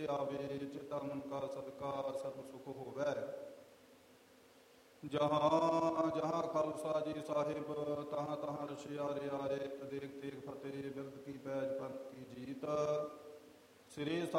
ਆਵੇ, ਚੇਤਾ ਮਨ ਕਾ ਸਦਕਾ ਸਰਬ ਸੁਖ ਹੋਵੈ। ਜਹਾਂ ਜਹਾਂ ਖਾਲਸਾ ਜੀ ਸਾਹਿਬ, ਤਹਾਂ ਤਹਾਂ ਰਸ਼ਿਆਰੇ ਆਏ। ਤਦੇਕ ਤੇਗ ਫਤਿਹ, ਬਿਰਦ ਕੀ ਪੈਜ ਪੰਥ ਕੀ ਜੀਤ। ਸ੍ਰੀ